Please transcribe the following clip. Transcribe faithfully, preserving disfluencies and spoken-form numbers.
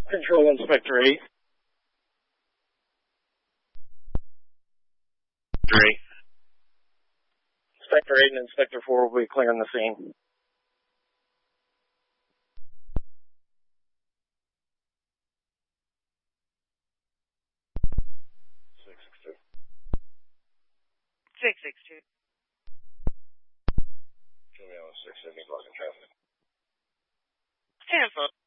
Control Inspector eight. Three. Inspector eight and Inspector four will be clearing the scene. Six six two. Six six two. Show me on six seventy blocking traffic. Ten foot.